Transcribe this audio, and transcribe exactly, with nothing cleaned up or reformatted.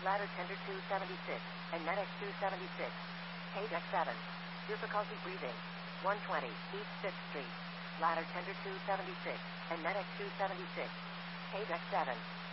Ladder tender two seventy-six, and NetX two seventy-six. Page X seven. Difficulty breathing. one twenty, East fifth Street. Ladder tender two seventy-six, and NetX two seventy-six. Page X seven.